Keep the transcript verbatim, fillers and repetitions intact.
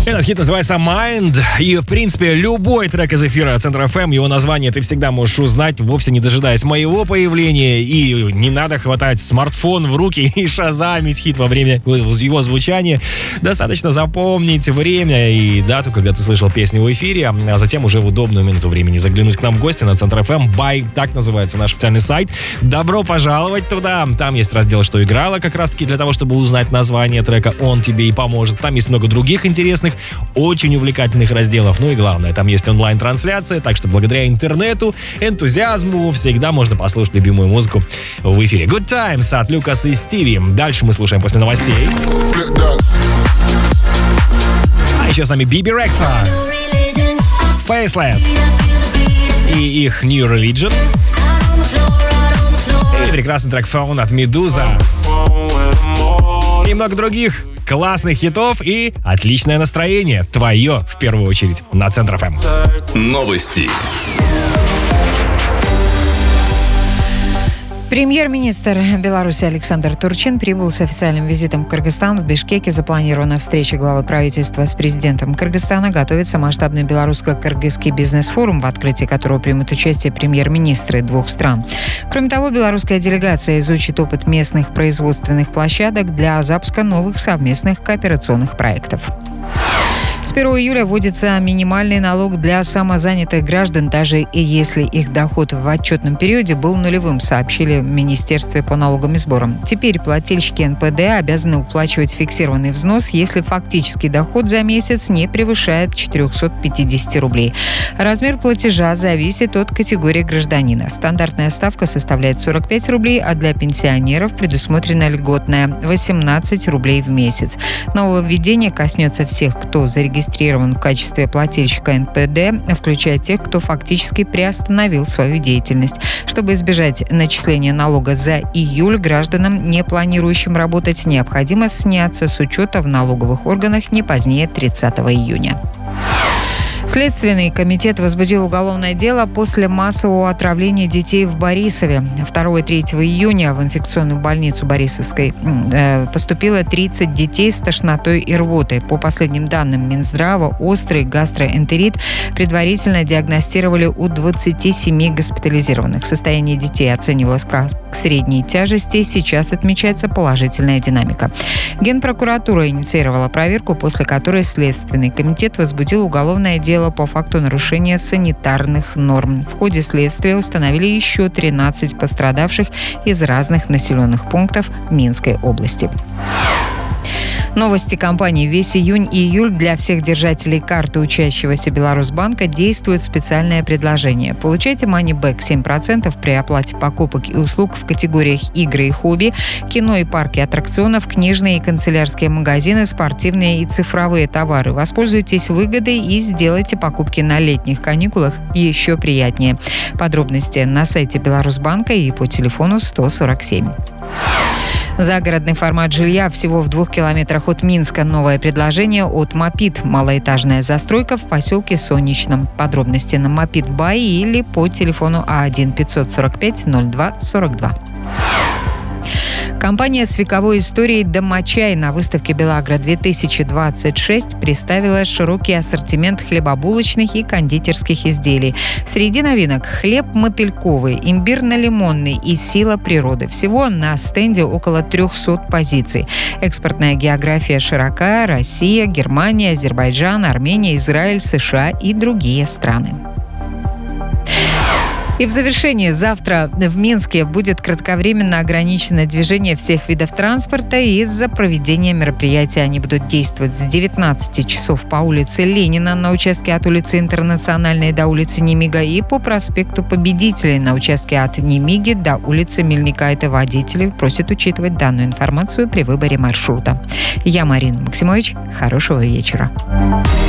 Этот хит называется Mind. И, в принципе, любой трек из эфира Центр эф эм, его название ты всегда можешь узнать, вовсе не дожидаясь моего появления. И не надо хватать смартфон в руки и шазамить хит во время его звучания. Достаточно запомнить время и дату, когда ты слышал песню в эфире, а затем уже в удобную минуту времени заглянуть к нам в гости на Центр эф эм. Бай, так называется наш официальный сайт. Добро пожаловать туда. Там есть раздел «Что играло», как раз таки для того, чтобы узнать название трека. Он тебе и поможет. Там есть много других интересных, очень увлекательных разделов. Ну и главное, там есть онлайн-трансляция, так что благодаря интернету, энтузиазму всегда можно послушать любимую музыку в эфире. Good Times от Люкаса и Стиви. Дальше мы слушаем после новостей. А еще с нами Биби Рекса, Faceless и их New Religion. И прекрасный трек Phone от Медуза. И много других классных хитов и отличное настроение. Твое, в первую очередь, на Центр эф эм. Новости. Премьер-министр Беларуси Александр Турчин прибыл с официальным визитом в Кыргызстан. В Бишкеке запланирована встреча главы правительства с президентом Кыргызстана. Готовится масштабный белорусско-кыргызский бизнес-форум, в открытии которого примут участие премьер-министры двух стран. Кроме того, белорусская делегация изучит опыт местных производственных площадок для запуска новых совместных кооперационных проектов. С первого июля вводится минимальный налог для самозанятых граждан, даже и если их доход в отчетном периоде был нулевым, сообщили в Министерстве по налогам и сборам. Теперь плательщики эн пэ дэ обязаны уплачивать фиксированный взнос, если фактический доход за месяц не превышает четыреста пятьдесят рублей. Размер платежа зависит от категории гражданина. Стандартная ставка составляет сорок пять рублей, а для пенсионеров предусмотрена льготная восемнадцать рублей в месяц. Нововведение коснется всех, кто зарегистрирован регистрирован в качестве плательщика эн пэ дэ, включая тех, кто фактически приостановил свою деятельность. Чтобы избежать начисления налога за июль, гражданам, не планирующим работать, необходимо сняться с учета в налоговых органах не позднее тридцатого июня. Следственный комитет возбудил уголовное дело после массового отравления детей в Борисове. второго и третьего июня в инфекционную больницу Борисовской э, поступило тридцать детей с тошнотой и рвотой. По последним данным Минздрава, острый гастроэнтерит предварительно диагностировали у двадцати семи госпитализированных. Состояние детей оценивалось как средней тяжести. Сейчас отмечается положительная динамика. Генпрокуратура инициировала проверку, после которой Следственный комитет возбудил уголовное дело по факту нарушения санитарных норм. В ходе следствия установили еще тринадцать пострадавших из разных населенных пунктов Минской области. Новости компании. Весь июнь и июль для всех держателей карты учащегося Беларусьбанка действует специальное предложение. Получайте манибэк семь процентов при оплате покупок и услуг в категориях игры и хобби, кино и парки аттракционов, книжные и канцелярские магазины, спортивные и цифровые товары. Воспользуйтесь выгодой и сделайте покупки на летних каникулах еще приятнее. Подробности на сайте Беларусьбанка и по телефону сто сорок семь. Загородный формат жилья всего в двух километрах от Минска. Новое предложение от Мопит. Малоэтажная застройка в поселке Солнечном. Подробности на Мопит Бай или по телефону а один пятьсот сорок пять ноль два сорок два. Компания с вековой историей «Домочай» на выставке «Белагро-две тысячи двадцать шесть» представила широкий ассортимент хлебобулочных и кондитерских изделий. Среди новинок – хлеб мотыльковый, имбирно-лимонный и сила природы. Всего на стенде около трехсот позиций. Экспортная география широка – Россия, Германия, Азербайджан, Армения, Израиль, США и другие страны. И в завершение, завтра в Минске будет кратковременно ограничено движение всех видов транспорта из-за проведения мероприятия. Они будут действовать с девятнадцати часов по улице Ленина на участке от улицы Интернациональной до улицы Немига и по проспекту Победителей на участке от Немиги до улицы Мельника. Это водители просят учитывать данную информацию при выборе маршрута. Я Марина Максимович. Хорошего вечера.